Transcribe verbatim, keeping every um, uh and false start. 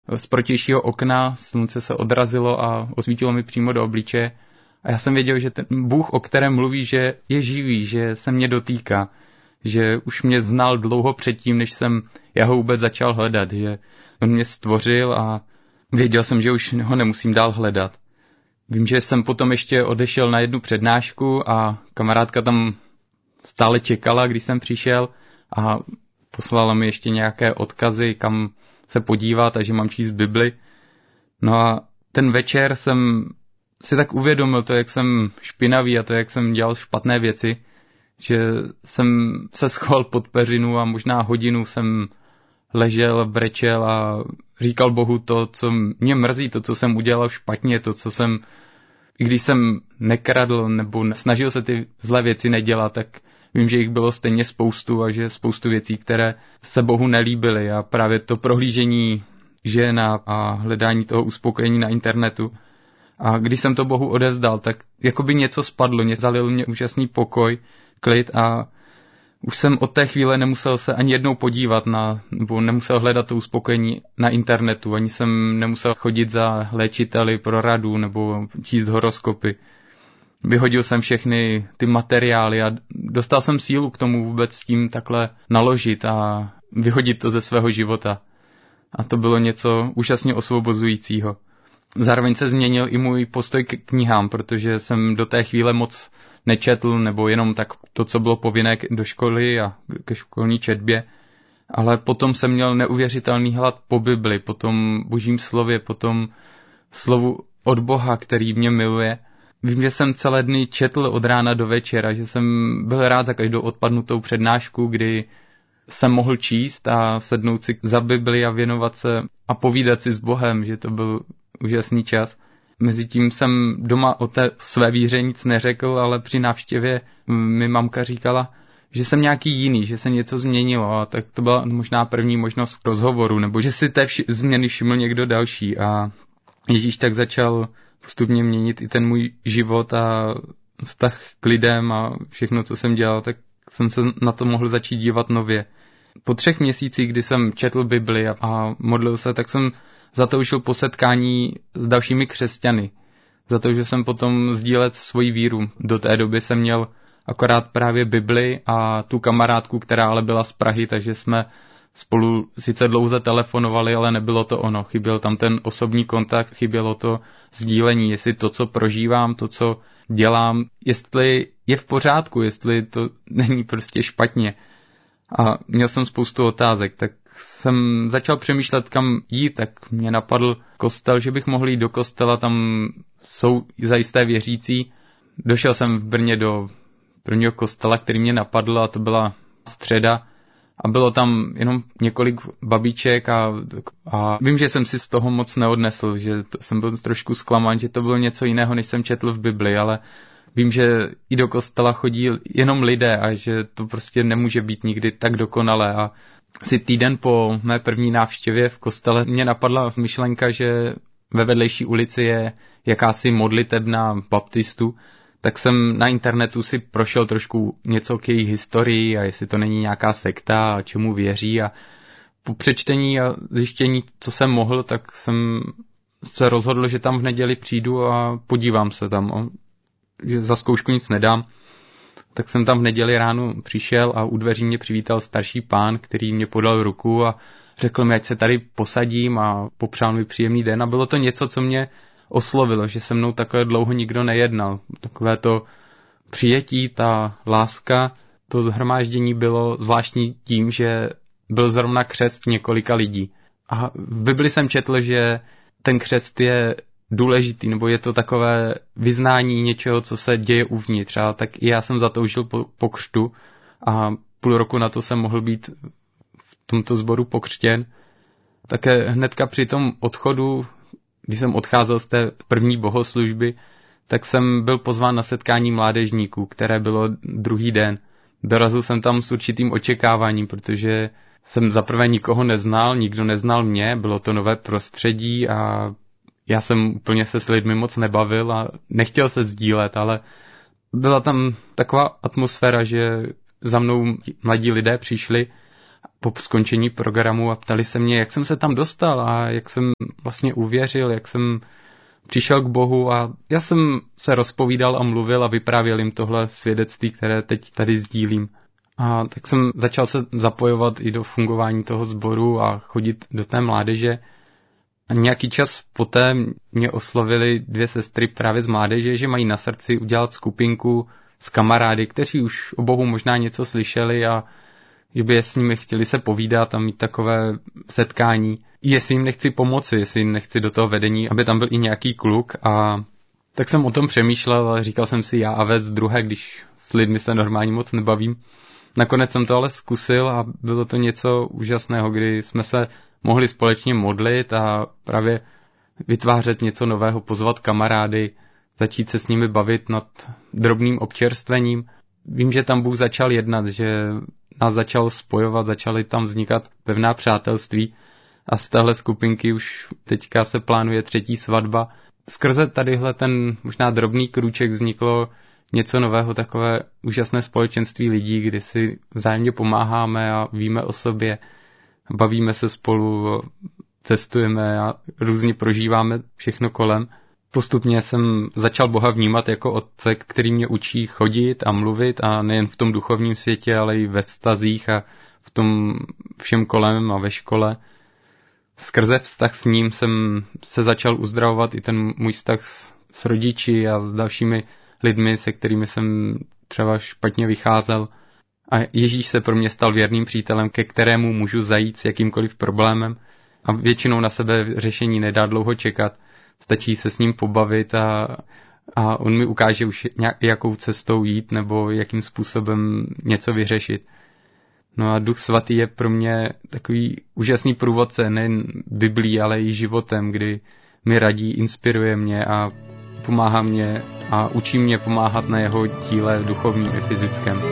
z protějšího okna, slunce se odrazilo a osvítilo mi přímo do obličeje. A já jsem věděl, že ten Bůh, o kterém mluví, že je živý, že se mě dotýká, že už mě znal dlouho předtím, než jsem já ho vůbec začal hledat, že on mě stvořil a věděl jsem, že už ho nemusím dál hledat. Vím, že jsem potom ještě odešel na jednu přednášku a kamarádka tam stále čekala, když jsem přišel a poslala mi ještě nějaké odkazy, kam se podívat a že mám číst Bibli. No a ten večer jsem si tak uvědomil to, jak jsem špinavý a to, jak jsem dělal špatné věci, že jsem se schoval pod peřinu a možná hodinu jsem ležel, brečel a říkal Bohu to, co mě mrzí, to, co jsem udělal špatně, to, co jsem, i když jsem nekradl nebo snažil se ty zlé věci nedělat, tak vím, že jich bylo stejně spoustu a že spoustu věcí, které se Bohu nelíbily a právě to prohlížení žen a hledání toho uspokojení na internetu. A když jsem to Bohu odevzdal, tak jako by něco spadlo, mě zalil mě úžasný pokoj, klid a už jsem od té chvíle nemusel se ani jednou podívat na, nebo nemusel hledat to uspokojení na internetu, ani jsem nemusel chodit za léčiteli pro radu nebo číst horoskopy. Vyhodil jsem všechny ty materiály a dostal jsem sílu k tomu vůbec s tím takhle naložit a vyhodit to ze svého života. A to bylo něco úžasně osvobozujícího. Zároveň se změnil i můj postoj k knihám, protože jsem do té chvíle moc nečetl, nebo jenom tak to, co bylo povinné do školy a ke školní četbě. Ale potom jsem měl neuvěřitelný hlad po Bibli, po tom Božím slově, po tom slovu od Boha, který mě miluje. Vím, že jsem celé dny četl od rána do večera, že jsem byl rád za každou odpadnutou přednášku, kdy jsem mohl číst a sednout si za Bibli a věnovat se a povídat si s Bohem, že to byl úžasný čas. Mezitím jsem doma o té své víře nic neřekl, ale při návštěvě mi mamka říkala, že jsem nějaký jiný, že se něco změnilo a tak to byla možná první možnost rozhovoru, nebo že si té vši- změny všiml někdo další a Ježíš tak začal postupně měnit i ten můj život a vztah k lidem a všechno, co jsem dělal, tak jsem se na to mohl začít dívat nově. Po třech měsících, kdy jsem četl Bibli a, a modlil se, tak jsem zatoužil po setkání s dalšími křesťany. Za to, že jsem potom sdílet svoji víru. Do té doby jsem měl akorát právě Bibli a tu kamarádku, která ale byla z Prahy, takže jsme spolu sice dlouze telefonovali, ale nebylo to ono. Chyběl tam ten osobní kontakt, chybělo to sdílení, jestli to, co prožívám, to, co dělám, jestli je v pořádku, jestli to není prostě špatně. A měl jsem spoustu otázek, tak jsem začal přemýšlet, kam jít, tak mě napadl kostel, že bych mohl jít do kostela, tam jsou zajisté věřící. Došel jsem v Brně do prvního kostela, který mě napadl a to byla středa a bylo tam jenom několik babiček a, a vím, že jsem si z toho moc neodnesl, že to, jsem byl trošku zklamán, že to bylo něco jiného, než jsem četl v Bibli, ale vím, že i do kostela chodí jenom lidé a že to prostě nemůže být nikdy tak dokonalé a asi týden po mé první návštěvě v kostele mě napadla myšlenka, že ve vedlejší ulici je jakási modlitebna baptistů, tak jsem na internetu si prošel trošku něco k jejich historii a jestli to není nějaká sekta a čemu věří a po přečtení a zjištění, co jsem mohl, tak jsem se rozhodl, že tam v neděli přijdu a podívám se tam, že za zkoušku nic nedám. Tak jsem tam v neděli ráno přišel a u dveří mě přivítal starší pán, který mě podal ruku a řekl mi, ať se tady posadím a popřál mi příjemný den. A bylo to něco, co mě oslovilo, že se mnou takhle dlouho nikdo nejednal. Takové to přijetí, ta láska, to shromáždění bylo zvláštní tím, že byl zrovna křest několika lidí. A v Bibli jsem četl, že ten křest je důležitý, nebo je to takové vyznání něčeho, co se děje uvnitř. A tak i já jsem zatoužil po, po křtu a půl roku na to jsem mohl být v tomto sboru pokřtěn. Také hnedka při tom odchodu, když jsem odcházel z té první bohoslužby, tak jsem byl pozván na setkání mládežníků, které bylo druhý den. Dorazil jsem tam s určitým očekáváním, protože jsem zaprvé nikoho neznal, nikdo neznal mě, bylo to nové prostředí a já jsem úplně se s lidmi moc nebavil a nechtěl se sdílet, ale byla tam taková atmosféra, že za mnou mladí lidé přišli po skončení programu a ptali se mě, jak jsem se tam dostal a jak jsem vlastně uvěřil, jak jsem přišel k Bohu a já jsem se rozpovídal a mluvil a vyprávěl jim tohle svědectví, které teď tady sdílím. A tak jsem začal se zapojovat i do fungování toho sboru a chodit do té mládeže. A nějaký čas poté mě oslovily dvě sestry právě z mládeže, že mají na srdci udělat skupinku s kamarády, kteří už o Bohu možná něco slyšeli a že by je s nimi chtěli se povídat a mít takové setkání. Jestli jim nechci pomoci, jestli jim nechci do toho vedení, aby tam byl i nějaký kluk. A tak jsem o tom přemýšlel a říkal jsem si já a vést druhé, když s lidmi se normálně moc nebavím. Nakonec jsem to ale zkusil a bylo to něco úžasného, kdy jsme se mohli společně modlit a právě vytvářet něco nového, pozvat kamarády, začít se s nimi bavit nad drobným občerstvením. Vím, že tam Bůh začal jednat, že nás začal spojovat, začaly tam vznikat pevná přátelství a z téhle skupinky už teďka se plánuje třetí svatba. Skrze tadyhle ten možná drobný krůček vzniklo něco nového, takové úžasné společenství lidí, kdy si vzájemně pomáháme a víme o sobě, bavíme se spolu, cestujeme a různě prožíváme všechno kolem. Postupně jsem začal Boha vnímat jako otce, který mě učí chodit a mluvit a nejen v tom duchovním světě, ale i ve vztazích a v tom všem kolem a ve škole. Skrze vztah s ním jsem se začal uzdravovat i ten můj vztah s, s rodiči a s dalšími lidmi, se kterými jsem třeba špatně vycházel. A Ježíš se pro mě stal věrným přítelem, ke kterému můžu zajít s jakýmkoliv problémem a většinou na sebe řešení nedá dlouho čekat. Stačí se s ním pobavit a, a on mi ukáže už nějak, jakou cestou jít nebo jakým způsobem něco vyřešit. No a Duch Svatý je pro mě takový úžasný průvodce, nejen Biblí, ale i životem, kdy mi radí, inspiruje mě a pomáhá mě a učí mě pomáhat na jeho díle duchovním i fyzickém.